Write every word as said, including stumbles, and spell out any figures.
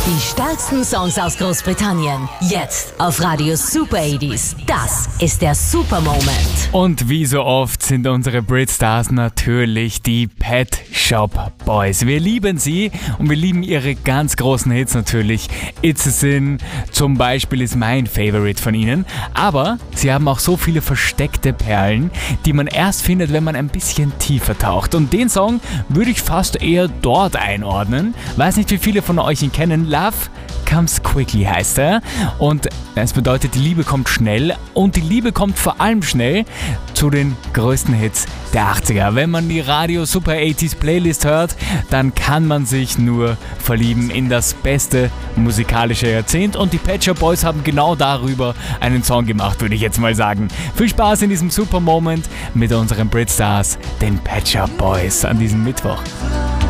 Die stärksten Songs aus Großbritannien. Jetzt auf Radio Super achtziger. Das ist der Super Moment. Und wie so oft sind unsere Britstars natürlich die Pet Shop Boys. Wir lieben sie und wir lieben ihre ganz großen Hits natürlich. It's a Sin zum Beispiel ist mein Favorite von ihnen. Aber sie haben auch so viele versteckte Perlen, die man erst findet, wenn man ein bisschen tiefer taucht. Und den Song würde ich fast eher dort einordnen. Weiß nicht, wie viele von euch ihn kennen. Love Comes Quickly heißt er. Und es bedeutet, die Liebe kommt schnell. Und die Liebe kommt vor allem schnell zu den größten Hits der achtziger. Wenn man die Radio Super achtziger Playlist hört, dann kann man sich nur verlieben in das beste musikalische Jahrzehnt. Und die Pet Shop Boys haben genau darüber einen Song gemacht, würde ich jetzt mal sagen. Viel Spaß in diesem Super Moment mit unseren Britstars, den Pet Shop Boys, an diesem Mittwoch.